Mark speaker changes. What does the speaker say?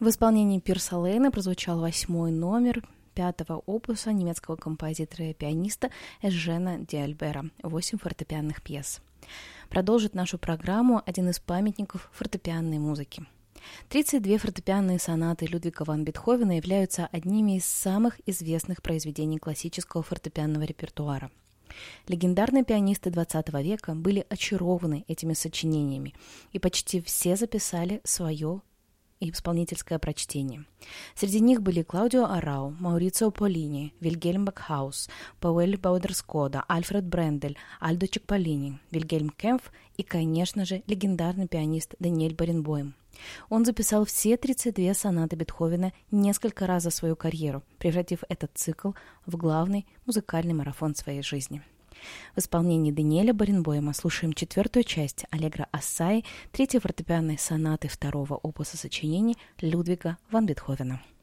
Speaker 1: В исполнении Пирса Лейна прозвучал 8-й номер 5-го опуса немецкого композитора и пианиста Эжена Д'Альбера «8 фортепианных пьес». Продолжит нашу программу один из памятников фортепианной музыки. 32 фортепианные сонаты Людвига ван Бетховена являются одними из самых известных произведений классического фортепианного репертуара. Легендарные пианисты XX века были очарованы этими сочинениями, и почти все записали свое исполнительское прочтение. Среди них были Клаудио Арау, Маурицио Полини, Вильгельм Бакхаус, Пауэль Баудерскода, Альфред Брендель, Альдо Чекполини, Вильгельм Кемпф и, конечно же, легендарный пианист Даниэль Баренбойм. Он записал все 32 сонаты Бетховена несколько раз за свою карьеру, превратив этот цикл в главный музыкальный марафон своей жизни. В исполнении Даниэля Баренбойма слушаем 4-ю часть Аллегро Ассаи 3-й фортепианной сонаты 2-го опуса сочинений Людвига ван Бетховена.